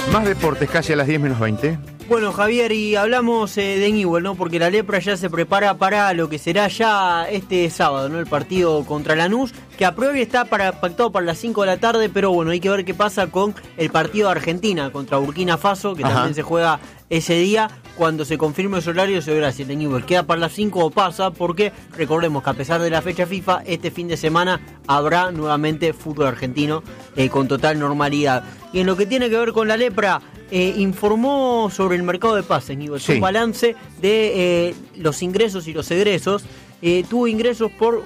Más deportes, casi a las 10 menos 20. Bueno, Javier, y hablamos de Newell's, ¿no? Porque la Lepra ya se prepara para lo que será ya este sábado, ¿no? El partido contra Lanús, que a priori está pactado para las 5 de la tarde, pero bueno, hay que ver qué pasa con el partido de Argentina contra Burkina Faso, que también se juega ese día. Cuando se confirme ese horario se verá si el de Newell's queda para las 5 o pasa, porque recordemos que a pesar de la fecha FIFA, este fin de semana habrá nuevamente fútbol argentino con total normalidad. Y en lo que tiene que ver con la Lepra, informó sobre el mercado de pases, Newell's, un balance de los ingresos y los egresos. Tuvo ingresos por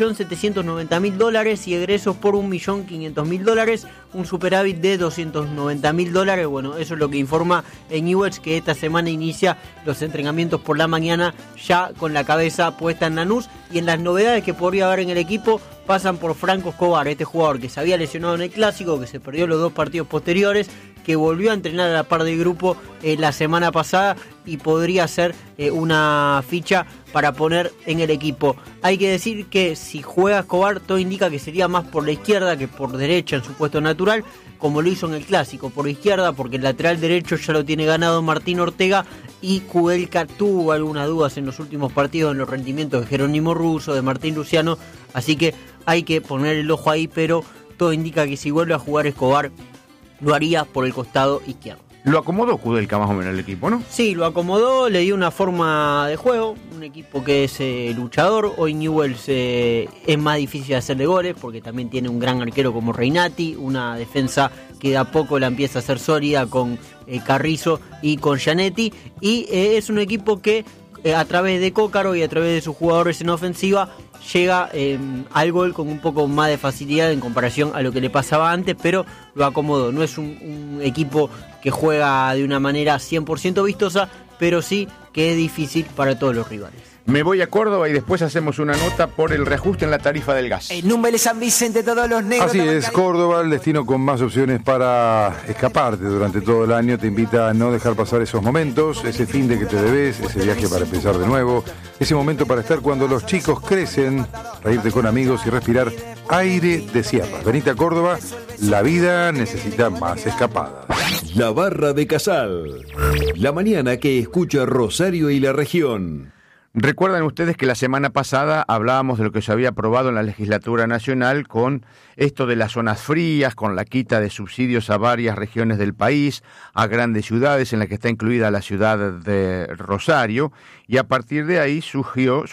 $1.790.000 y egresos por $1.500.000, un superávit de $290.000. Bueno, eso es lo que informa en Newell's, que esta semana inicia los entrenamientos por la mañana ya con la cabeza puesta en Lanús. Y en las novedades que podría haber en el equipo pasan por Franco Escobar, este jugador que se había lesionado en el Clásico, que se perdió los 2 partidos posteriores, que volvió a entrenar a la par del grupo la semana pasada y podría ser una ficha para poner en el equipo. Hay que decir que si juega Escobar, todo indica que sería más por la izquierda que por derecha en su puesto natural, como lo hizo en el Clásico, por izquierda, porque el lateral derecho ya lo tiene ganado Martín Ortega, y Kudelka tuvo algunas dudas en los últimos partidos en los rendimientos de Jerónimo Russo, de Martín Luciano, así que hay que poner el ojo ahí, pero todo indica que si vuelve a jugar Escobar, lo haría por el costado izquierdo. Lo acomodó Kudelka más o menos el equipo, ¿no? Sí, lo acomodó, le dio una forma de juego, un equipo que es luchador. Hoy Newell's es más difícil de hacerle goles porque también tiene un gran arquero como Reinati, una defensa que de a poco la empieza a hacer sólida con Carrizo y con Gianetti, y es un equipo que a través de Cócaro y a través de sus jugadores en ofensiva llega al gol con un poco más de facilidad en comparación a lo que le pasaba antes, pero lo acomodó. No es un equipo que juega de una manera 100% vistosa, pero sí que es difícil para todos los rivales. Me voy a Córdoba y después hacemos una nota por el reajuste en la tarifa del gas. En Númez San Vicente, todos los negros. Así es, Córdoba, el destino con más opciones para escaparte durante todo el año. Te invita a no dejar pasar esos momentos, ese fin de que te debes, ese viaje para empezar de nuevo, ese momento para estar cuando los chicos crecen, reírte con amigos y respirar aire de sierras. Venite a Córdoba, la vida necesita más escapadas. La Barra de Casal, la mañana que escucha Rosario y la región. Recuerdan ustedes que la semana pasada hablábamos de lo que se había aprobado en la legislatura nacional con esto de las zonas frías, con la quita de subsidios a varias regiones del país, a grandes ciudades en las que está incluida la ciudad de Rosario, y a partir de ahí surgió,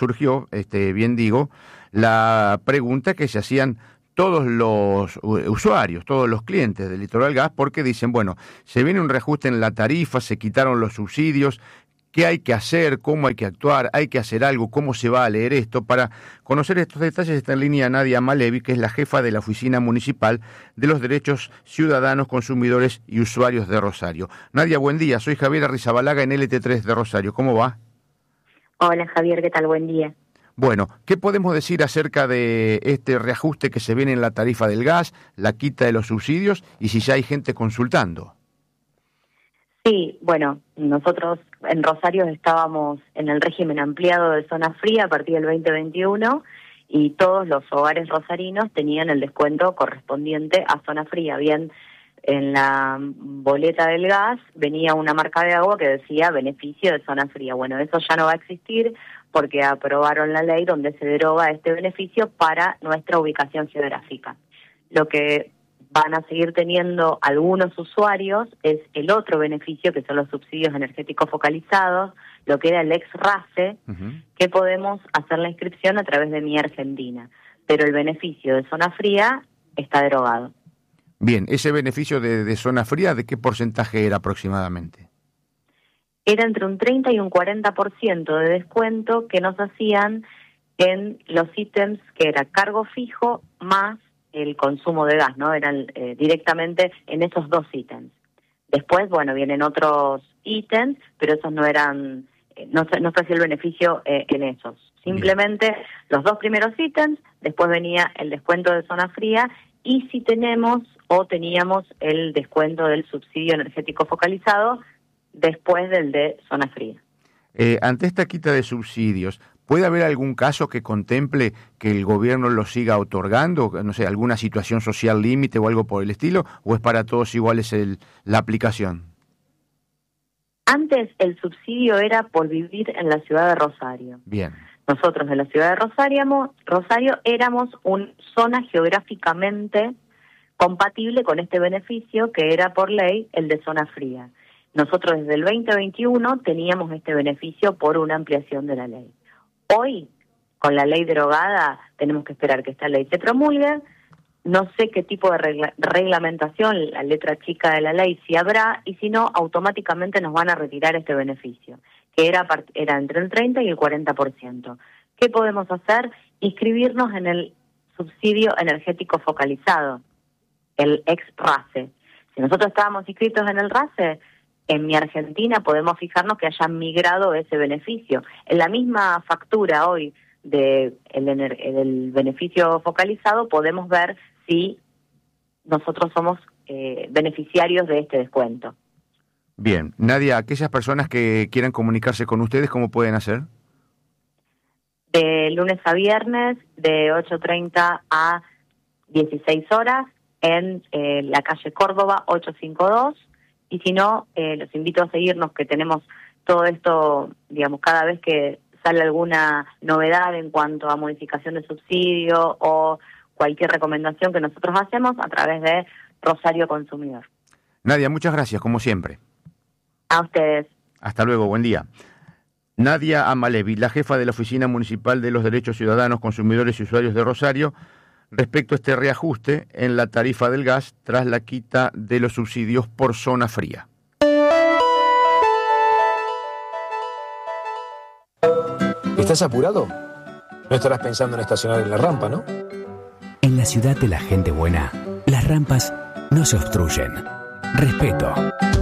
la pregunta que se hacían todos los usuarios, todos los clientes del Litoral Gas, porque dicen, bueno, se viene un reajuste en la tarifa, se quitaron los subsidios. ¿Qué hay que hacer? ¿Cómo hay que actuar? ¿Hay que hacer algo? ¿Cómo se va a leer esto? Para conocer estos detalles está en línea Nadia Malevi, que es la jefa de la Oficina Municipal de los Derechos Ciudadanos, Consumidores y Usuarios de Rosario. Nadia, buen día. Soy Javier Arrizabalaga en LT3 de Rosario. ¿Cómo va? Hola Javier, ¿qué tal? Buen día. Bueno, ¿qué podemos decir acerca de este reajuste que se viene en la tarifa del gas, la quita de los subsidios y si ya hay gente consultando? Sí, bueno, nosotros en Rosario estábamos en el régimen ampliado de zona fría a partir del 2021 y todos los hogares rosarinos tenían el descuento correspondiente a zona fría. Bien, en la boleta del gas venía una marca de agua que decía beneficio de zona fría. Bueno, eso ya no va a existir porque aprobaron la ley donde se deroga este beneficio para nuestra ubicación geográfica. Lo que van a seguir teniendo algunos usuarios es el otro beneficio, que son los subsidios energéticos focalizados, lo que era el ex-RACE, que podemos hacer la inscripción a través de Mi Argentina. Pero el beneficio de zona fría está derogado. Bien, ese beneficio de zona fría, ¿de qué porcentaje era aproximadamente? Era entre un 30 y un 40% de descuento que nos hacían en los ítems que era cargo fijo más el consumo de gas, ¿no? Eran directamente en esos 2 ítems. Después, bueno, vienen otros ítems, pero esos no eran, no se hacía el beneficio en esos. Simplemente los 2 primeros ítems, después venía el descuento de zona fría y si teníamos el descuento del subsidio energético focalizado después del de zona fría. Ante esta quita de subsidios, ¿Puede haber algún caso que contemple que el gobierno lo siga otorgando? No sé, alguna situación social límite o algo por el estilo, ¿o es para todos iguales la aplicación? Antes el subsidio era por vivir en la ciudad de Rosario. Bien. Nosotros en la ciudad de Rosario éramos una zona geográficamente compatible con este beneficio que era por ley el de zona fría. Nosotros desde el 2021 teníamos este beneficio por una ampliación de la ley. Hoy, con la ley derogada, tenemos que esperar que esta ley se promulgue. No sé qué tipo de reglamentación, la letra chica de la ley, si habrá, y si no, automáticamente nos van a retirar este beneficio, que era entre el 30 y el 40%. ¿Qué podemos hacer? Inscribirnos en el subsidio energético focalizado, el ex-RACE. Si nosotros estábamos inscritos en el RACE, en Mi Argentina podemos fijarnos que hayan migrado ese beneficio. En la misma factura hoy del beneficio focalizado podemos ver si nosotros somos beneficiarios de este descuento. Bien. Nadia, aquellas personas que quieran comunicarse con ustedes, ¿cómo pueden hacer? De lunes a viernes, de 8:30 a 16 horas, en la calle Córdoba 852, y si no, los invito a seguirnos, que tenemos todo esto, digamos, cada vez que sale alguna novedad en cuanto a modificación de subsidio o cualquier recomendación que nosotros hacemos a través de Rosario Consumidor. Nadia, muchas gracias, como siempre. A ustedes. Hasta luego, buen día. Nadia Amalevi, la jefa de la Oficina Municipal de los Derechos Ciudadanos, Consumidores y Usuarios de Rosario, respecto a este reajuste en la tarifa del gas tras la quita de los subsidios por zona fría. ¿Estás apurado? No estarás pensando en estacionar en la rampa, ¿no? En la ciudad de la gente buena, las rampas no se obstruyen. Respeto.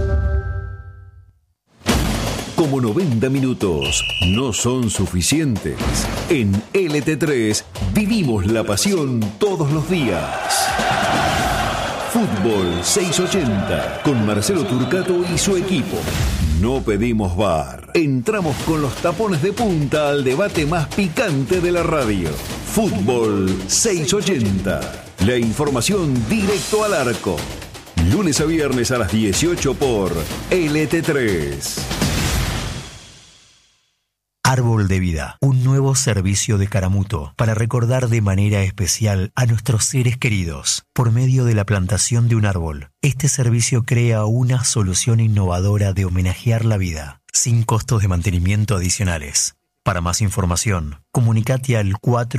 Como 90 minutos no son suficientes, en LT3 vivimos la pasión todos los días. Fútbol 680 con Marcelo Turcato y su equipo. No pedimos VAR. Entramos con los tapones de punta al debate más picante de la radio. Fútbol 680. La información directo al arco. Lunes a viernes a las 18 por LT3. Árbol de Vida, un nuevo servicio de Caramuto para recordar de manera especial a nuestros seres queridos por medio de la plantación de un árbol. Este servicio crea una solución innovadora de homenajear la vida, sin costos de mantenimiento adicionales. Para más información, comunicate al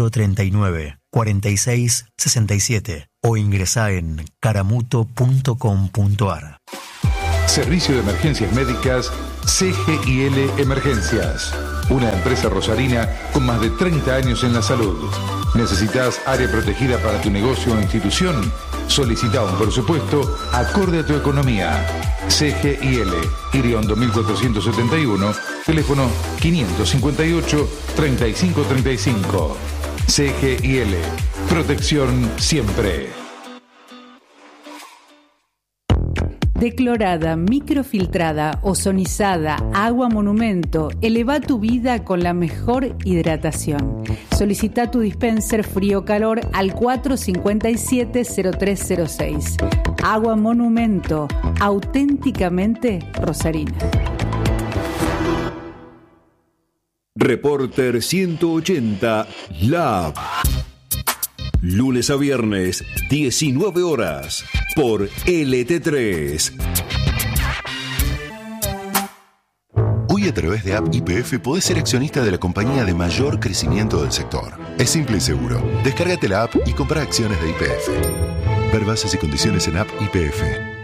439-4667 o ingresá en caramuto.com.ar. Servicio de Emergencias Médicas CGIL Emergencias. Una empresa rosarina con más de 30 años en la salud. ¿Necesitas área protegida para tu negocio o institución? Solicita un presupuesto acorde a tu economía. CGIL, Iriondo 1471, teléfono 558-3535. CGIL, protección siempre. Declorada, microfiltrada, ozonizada, agua monumento, eleva tu vida con la mejor hidratación. Solicita tu dispenser frío-calor al 457-0306. Agua monumento, auténticamente rosarina. Reporter 180 Lab. Lunes a viernes, 19 horas, por LT3. Hoy a través de App YPF podés ser accionista de la compañía de mayor crecimiento del sector. Es simple y seguro. Descárgate la app y compra acciones de YPF. Ver bases y condiciones en App YPF.